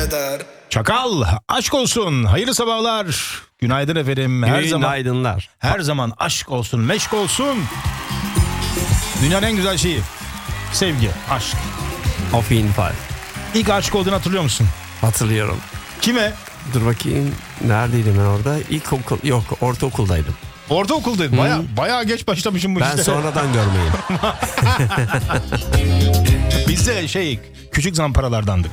kadar. Çakal, aşk olsun. Hayırlı sabahlar. Günaydın efendim. Günaydınlar. Her zaman aşk olsun, meşk olsun. Dünyanın en güzel şeyi. Sevgi, aşk. Auf jeden Fall. İlk aşık olduğunu hatırlıyor musun? Hatırlıyorum. Kime? Dur bakayım. Neredeydim ben orada? Ortaokuldaydım. Ortaokuldaydın. Bayağı geç başlamışım bu Ben işlere. sonradan görmeyeyim. Biz de küçük zamparalardandık.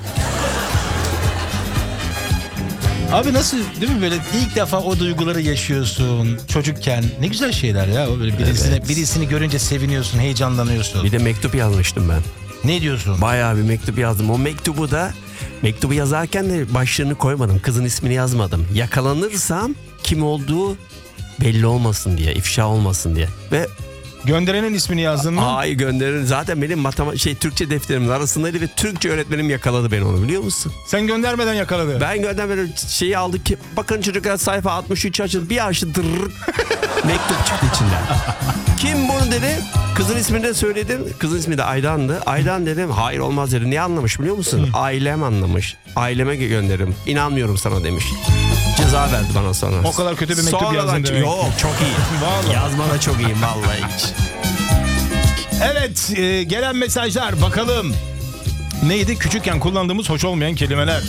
Abi nasıl, değil mi, böyle ilk defa o duyguları yaşıyorsun çocukken. Ne güzel şeyler ya. O böyle birisini görünce seviniyorsun, heyecanlanıyorsun. Bir de mektup yazmıştım ben. Ne diyorsun? Bayağı bir mektup yazdım. O mektubu yazarken de başlığını koymadım. Kızın ismini yazmadım. Yakalanırsam kim olduğu belli olmasın diye, ifşa olmasın diye. Ve Gönderenin ismini yazdın mı? ay gönderin. Zaten benim Türkçe defterimin arasındaydı ve Türkçe öğretmenim yakaladı beni, onu biliyor musun? Sen göndermeden yakaladı. Ben göndermeden şeyi aldık ki bakın çocuklar sayfa 63 açın, bir açtı mektup çıktı içinden. Kim bunu dedi? Kızın ismini de söyledim. Kızın ismi de Aydan'dı. Aydan dedim. Hayır olmaz dedi. Niye anlamış biliyor musun? Ailem anlamış. Aileme gönderirim. İnanmıyorum sana demiş. Ceza verdi bana sonra. O kadar kötü bir mektup Sonradan yazdın demek. Yok, çok iyi. Vallahi. Yazma da çok iyi vallahi hiç. Evet, gelen mesajlar bakalım. Neydi? Küçükken kullandığımız hoş olmayan kelimeler.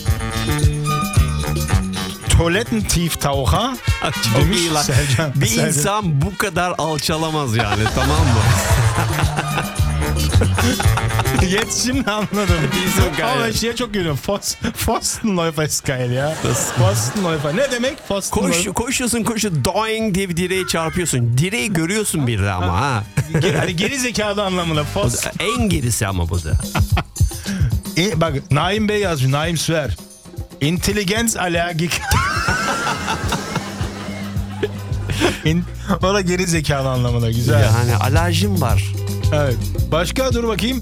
Toilettentieftaucher Çok demiş iyi lan. Sercan. Bir insan bu kadar alçalamaz yani, tamam mı? Yet şimdi anladım. Ama geil. şeye çok gülüyorum. Pfostenläufer ist geil ya. Pfostenläufer. Ne demek? Pfostenläufer. Koşuyorsun doing diye bir direğe çarpıyorsun. Direği görüyorsun bir de ama ha. Hani geri zekalı anlamında. En gerisi ama bu da. Bak Naim Bey yazmış. Naim Süer. İntelligenzallergik. O da geri zekalı anlamında. Güzel. Yani alerjim var. Evet. Başka dur bakayım.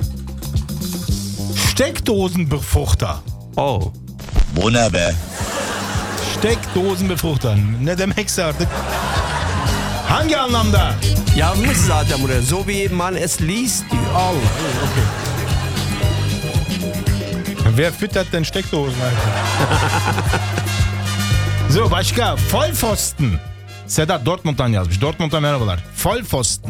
Steckdosenbefruchter. Oh. Bu ne be? Steckdosenbefruchter. Ne demekse artık. Hangi anlamda? Yazmış zaten buraya. So wie man es liest diyor. Allah. Okay. Wer füttert denn Steckdosen? So, başka. Vollpfosten. Sedat Dortmund'dan yazmış. Dortmund'dan merhabalar. Vollpfosten.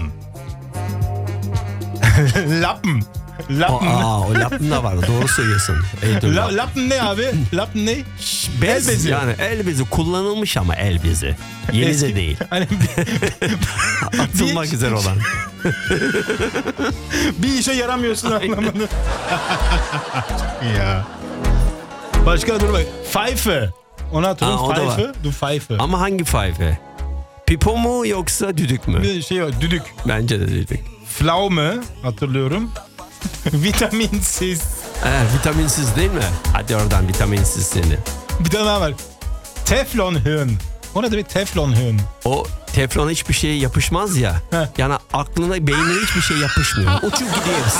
Lappen. O lappen da var. Doğru söylüyorsun. Lappen ne abi? Lappen ne? El bezi. Yani el bezi kullanılmış ama el bezi. Yeni Eski, de değil. Hani Atılmak üzere olan. bir işe yaramıyorsun anlamında. Ya. Başka dur bak. Pfeife. Onu hatırlıyorum. O da var. Pfeife. Du Pfeife. Ama hangi pfeife? Pipo mu yoksa düdük mü? Bir şey var. Düdük. Bence de düdük. Pflaume hatırlıyorum. Vitaminsiz. Vitaminsiz değil mi? Hadi oradan vitaminsiz seni. Bir tane daha var. Teflonhirn. O ne demek teflonhirn? O teflona hiçbir şey yapışmaz ya. Heh. Yani aklına, beynine hiçbir şey yapışmıyor. Uçup gidiyor.